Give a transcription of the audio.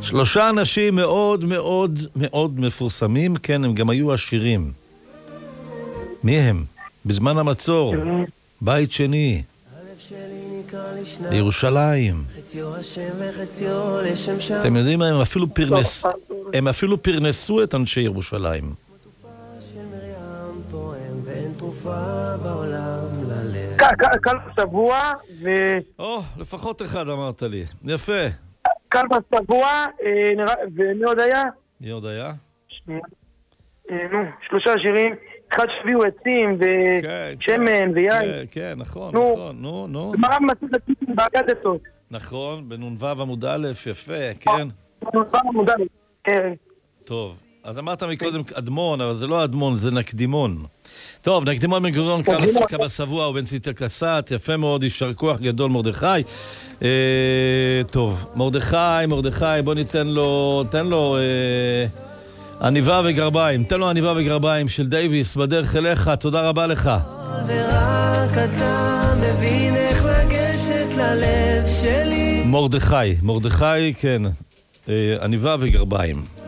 שלושה אנשים מאוד מאוד מאוד מפורסמים, כן, הם גם היו עשירים. מי הם? בזמן המצור, בית שני, בירושלים. אתם יודעים מה? הם אפילו פרנסו את אנשי ירושלים. כלב שבוע לפחות אחד אמרת לי. יפה. כלב שבוע, ומי עוד היה? מי עוד היה? שלושה שירים. אחד שביעו עצים ושמן ויין. כן, נכון. גמרא במסכת גיטין באגדתות. נכון, בנ"ו עמוד א', יפה, כן. בנ"ו עמוד א', כן. טוב, אז אמרת מקודם אדמון, אבל זה לא אדמון, זה נקדימון. טוב, נקדימון בן גוריון כמה שבוע ובן ציטה קסת, יפה מאוד, יישר כוח גדול מרדכי. טוב, מרדכי, בוא ניתן לו עניבה וגרביים. תן לו עניבה וגרביים של דייביס בדרך אליך, תודה רבה לך. ורק אתה מבין איך לגשת ללב שלי. מרדכי, כן, עניבה וגרביים.